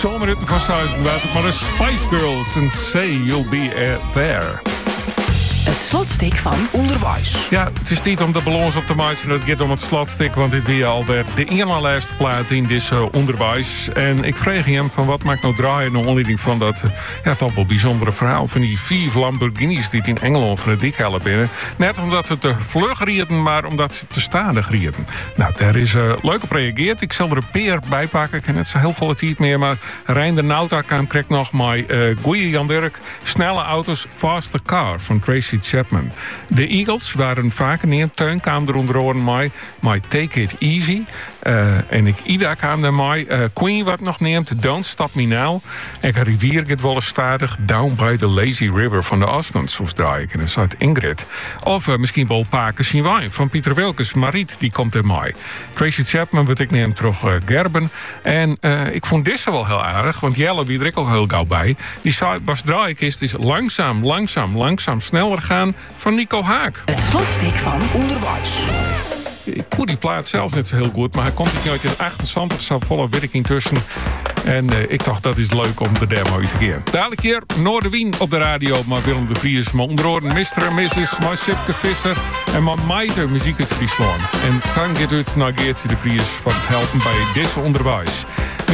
Zomerhitten van Suizenwater, maar de Spice Girls en Say You'll Be There. Het slotstuk van onderwijs. Ja, het is tijd om de balans op te maken. Het gaat om het slotstuk, want dit weer alweer de ene laatste plaat in dit onderwijs. En ik vreeg hem van wat maakt nou draaien naar aanleiding van dat toch wel bijzondere verhaal van die 4 Lamborghinis die in Engeland van de dik halen binnen. Net omdat ze te vlug rieden, maar omdat ze te stadig rieden. Nou, daar is leuk op gereageerd. Ik zal er een peer bij pakken. Ik heb net zo heel veel tijd meer, maar Reinder Nauta kreeg nog maar goeie Jan Dirk. Snelle auto's, faster car van Tracy Chapman. De Eagles waren vaker neer. Teun kwam er onder oren mij. My Take It Easy. En Ida kwam er mij. Queen wat nog neemt. Don't Stop Me Now. En een rivier gaat wel eens stadig. Down by the Lazy River van de Osmonds. Zoals draai ik. En dan staat Ingrid. Of misschien wel Paken zien wijn van Pieter Wilkes. Mariet die komt er mij. Tracy Chapman wat ik neem terug Gerben. En ik vond deze wel heel aardig. Want Jelle wie er ik al heel gauw bij. Die zei was draai ik is langzaam sneller gaan van Nico Haak. Het slotstuk van onderwijs. Ik voel die plaat zelfs net zo heel goed, maar hij komt niet uit in 78, zo volle werking tussen. En ik dacht dat is leuk om de demo uit te gaan. Dadelijk keer Noorderwien op de radio, maar Willem de Vries, maar onder oren Mr. en Mrs. maar Sipke Visser en maar Meijter muziek uit Friesland. En dan gaat het naar Geertje de Vries van het helpen bij dit onderwijs.